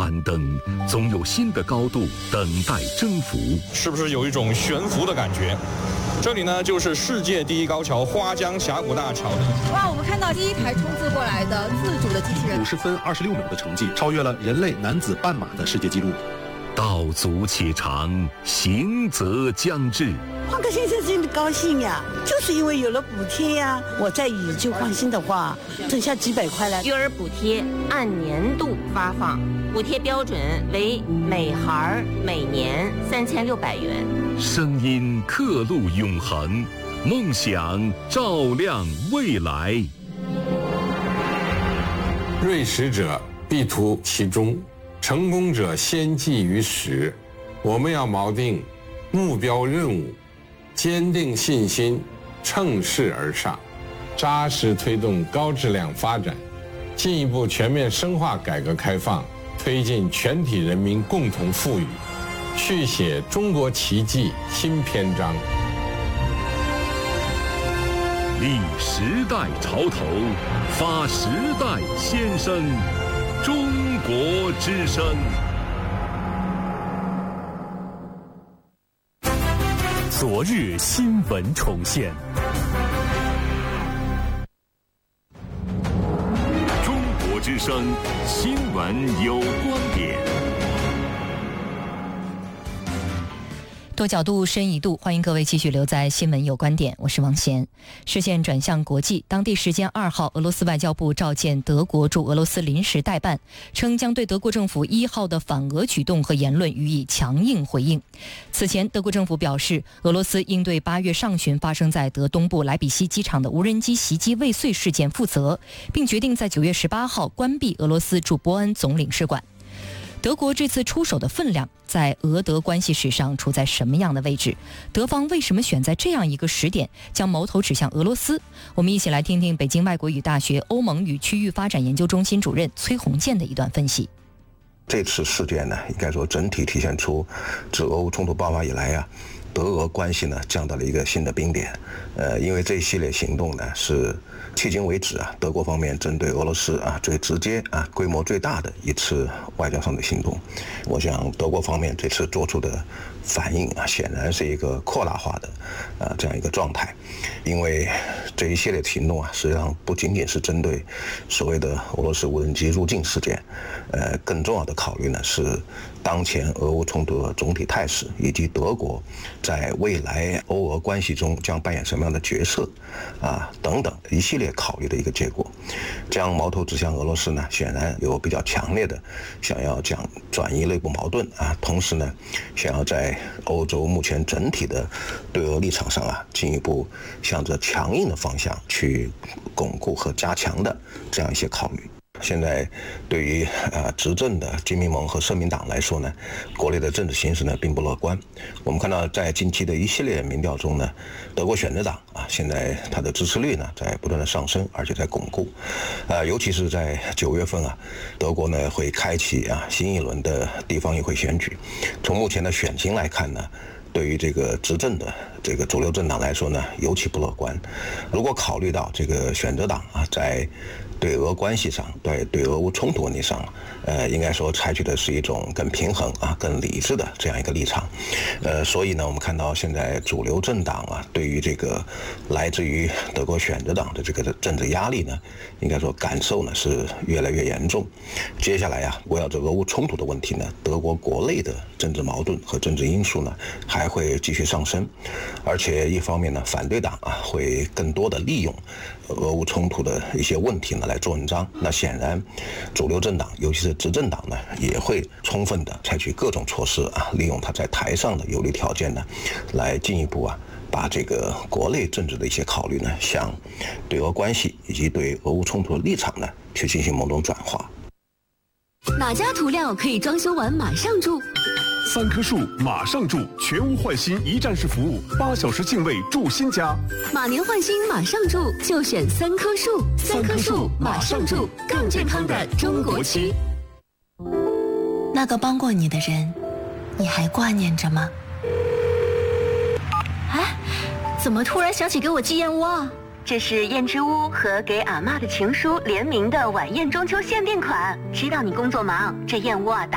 攀登，总有新的高度等待征服。 是不是有一种悬浮的感觉？这里呢，就是世界第一高桥花江峡谷大桥。 哇，我们看到第一台冲刺过来的自主的机器人， 50分26秒的成绩，超越了人类男子半马的世界纪录。 道阻且长，行则将至。 换个先生真的高兴呀，就是因为有了补贴呀。我再以旧换新的话，剩下几百块了。 育儿补贴按年度发放，补贴标准为每孩每年3600元。 声音刻录永恒，梦想照亮未来。 锐识者必图其中，成功者先记于始。我们要锚定目标任务，坚定信心，乘势而上，扎实推动高质量发展，进一步全面深化改革开放，推进全体人民共同富裕，续写中国奇迹新篇章。 立时代潮头，发时代先声，中国之声。 昨日新闻重现， 中国之声新闻有观点。 多角度深一度，欢迎各位继续留在新闻有观点，我是王贤。视线转向国际，当地时间2号，俄罗斯外交部召见德国驻俄罗斯临时代办，称将对德国政府1号的反俄举动和言论予以强硬回应。此前，德国政府表示，俄罗斯应对8月上旬发生在德东部莱比锡机场的无人机袭击未遂事件负责，并决定在9月18号关闭俄罗斯驻波恩总领事馆。德国这次出手的分量在俄德关系史上处在什么样的位置？德方为什么选在这样一个时点将矛头指向俄罗斯？我们一起来听听北京外国语大学欧盟与区域发展研究中心主任崔洪建的一段分析。 这次事件呢，应该说整体体现出自俄乌冲突爆发以来啊，德俄关系呢降到了一个新的冰点。因为这一系列行动呢是迄今为止啊，德国方面针对俄罗斯啊最直接啊规模最大的一次外交上的行动。我想德国方面这次做出的反应啊，显然是一个扩大化的这样一个状态。因为这一系列行动啊，实际上不仅仅是针对所谓的俄罗斯无人机入境事件，更重要的考虑呢是当前俄乌冲突的总体态势，以及德国在未来欧俄关系中将扮演什么样的角色啊等等一系列考虑的一个结果。将矛头指向俄罗斯呢，显然有比较强烈的想要转移内部矛盾啊，同时呢想要在欧洲目前整体的对俄立场上啊，进一步向着强硬的方向去巩固和加强的这样一些考虑。现在对于执政的基民盟和社民党来说呢，国内的政治形势呢并不乐观。我们看到在近期的一系列民调中呢，德国选择党啊，现在它的支持率呢在不断的上升，而且在巩固。尤其是在9月份啊，德国呢会开启新一轮的地方议会选举。从目前的选情来看呢，对于这个执政的这个主流政党来说呢，尤其不乐观。如果考虑到这个选择党啊，在对俄关系上，对俄乌冲突问题上，应该说采取的是一种更平衡啊、更理智的这样一个立场。所以呢，我们看到现在主流政党啊，对于这个来自于德国选择党的这个政治压力呢，应该说感受呢是越来越严重。接下来呀，围绕着俄乌冲突的问题呢，德国国内的政治矛盾和政治因素呢还会继续上升，而且一方面呢，反对党啊会更多的利用俄乌冲突的一些问题呢来做文章。那显然主流政党尤其是执政党呢也会充分的采取各种措施啊，利用它在台上的有利条件呢，来进一步啊把这个国内政治的一些考虑呢，向对俄关系以及对俄乌冲突的立场呢去进行某种转化。 哪家涂料可以装修完马上住 ？3棵树马上住，全屋换新一站式服务，8小时净位住新家。 马年换新马上住，就选3棵树。3棵树马上住，更健康的中国区。 那个帮过你的人，你还挂念着吗？ 哎，怎么突然想起给我寄燕窝啊？这是燕之屋和给阿嬷的情书联名的晚宴中秋限定款。知道你工作忙，这燕窝啊